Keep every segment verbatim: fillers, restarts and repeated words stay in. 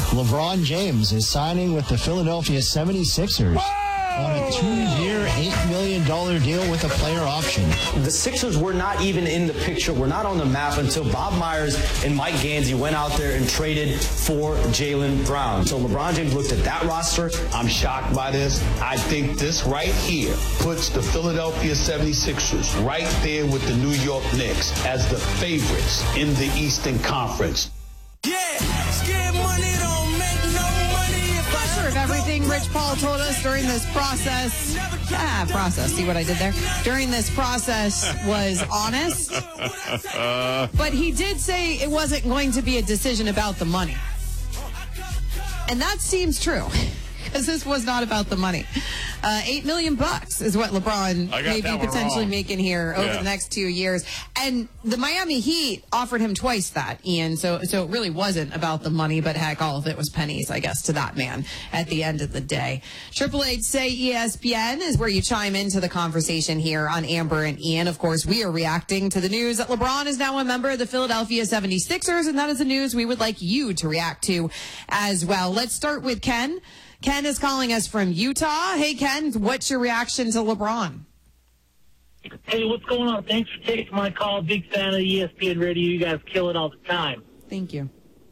LeBron James is signing with the Philadelphia seventy-sixers. Whoa! On a two-year, eight million dollars deal with a player option. The Sixers were not even in the picture. We're not on the map until Bob Myers and Mike Gansey went out there and traded for Jaylen Brown. So LeBron James looked at that roster. I'm shocked by this. I think this right here puts the Philadelphia seventy-sixers right there with the New York Knicks as the favorites in the Eastern Conference. Yeah, scared money don't make no money. Not sure if everything Rich Paul told us during this process, ah, process, see what I did there? During this process was honest. But he did say it wasn't going to be a decision about the money. And that seems true. Because this was not about the money. Uh, Eight million bucks is what LeBron may be potentially wrong. making here over yeah. the next two years. And the Miami Heat offered him twice that, Ian. So, so it really wasn't about the money, but heck, all of it was pennies, I guess, to that man at the end of the day. Triple H Say E S P N is where you chime into the conversation here on Amber and Ian. Of course, we are reacting to the news that LeBron is now a member of the Philadelphia seventy-sixers, and that is the news we would like you to react to as well. Let's start with Ken. Ken is calling us from Utah. Hey, Ken, what's your reaction to LeBron? Hey, what's going on? Thanks for taking my call. Big fan of E S P N Radio. You guys kill it all the time. Thank you.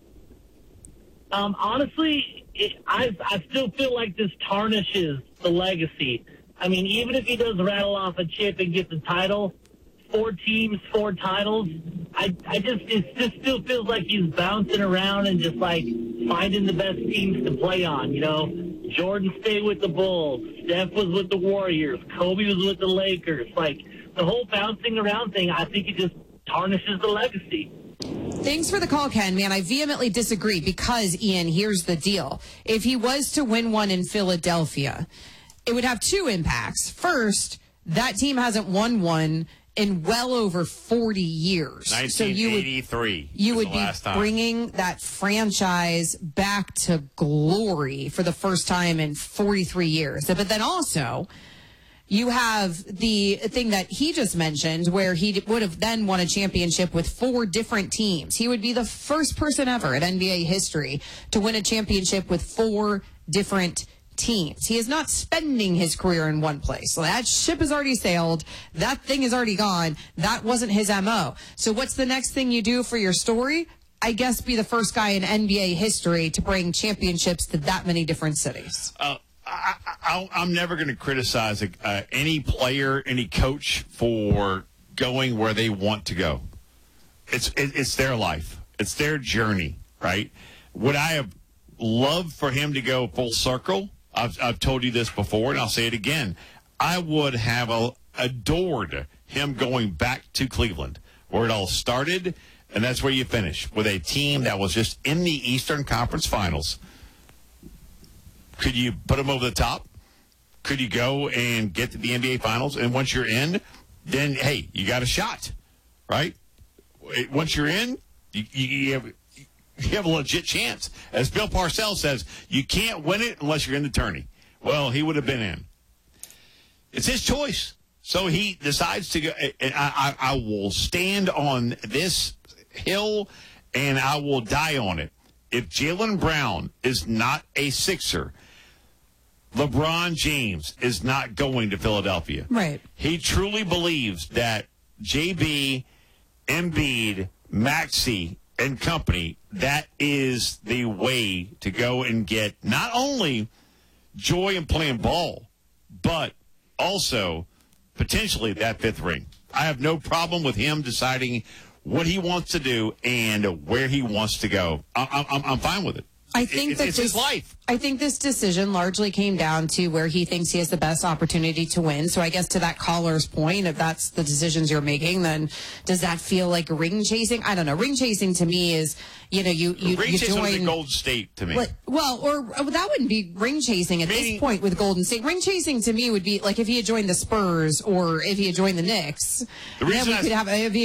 Um, honestly, it, I, I still feel like this tarnishes the legacy. I mean, even if he does rattle off a chip and gets a title, four teams, four titles, I, I just, it just still feels like he's bouncing around and just like finding the best teams to play on. You know, Jordan stayed with the Bulls, Steph was with the Warriors, Kobe was with the Lakers. Like, the whole bouncing around thing, I think it just tarnishes the legacy. Thanks for the call, Ken. Man, I vehemently disagree because, Ian, here's the deal. If he was to win one in Philadelphia, it would have two impacts. First, that team hasn't won one in well over forty years. nineteen eighty-three. So you would, you would be time. bringing that franchise back to glory for the first time in forty-three years. But then also, you have the thing that he just mentioned where he would have then won a championship with four different teams. He would be the first person ever in N B A history to win a championship with four different teams. teams. He is not spending his career in one place. So that ship has already sailed. That thing is already gone. That wasn't his M O. So what's the next thing you do for your story? I guess be the first guy in N B A history to bring championships to that many different cities. Uh, I, I, I'm never going to criticize uh, any player, any coach for going where they want to go. It's it, it's their life. It's their journey, right? Would I have loved for him to go full circle? I've, I've told you this before, and I'll say it again. I would have a, adored him going back to Cleveland, where it all started, and that's where you finish, with a team that was just in the Eastern Conference Finals. Could you put them over the top? Could you go and get to the N B A Finals? And once you're in, then, hey, you got a shot, right? Once you're in, you, you, you have – you have a legit chance. As Bill Parcells says, you can't win it unless you're in the tourney. Well, he would have been in. It's his choice. So he decides to go. And I, I, I will stand on this hill, and I will die on it. If Jaylen Brown is not a Sixer, LeBron James is not going to Philadelphia. Right. He truly believes that J B, Embiid, Maxey, and company, that is the way to go and get not only joy in playing ball, but also potentially that fifth ring. I have no problem with him deciding what he wants to do and where he wants to go. I, I'm, I'm fine with it. I think it's, that it's this, his life. I think this decision largely came down to where he thinks he has the best opportunity to win. So I guess to that caller's point, if that's the decisions you're making, then does that feel like ring chasing? I don't know. Ring chasing to me is, you know, you you, ring you chasing join would be Golden State to me. Like, well, or that wouldn't be ring chasing at Meaning, this point with Golden State. Ring chasing to me would be like if he had joined the Spurs or if he had joined the Knicks. The reason then we I, could have if he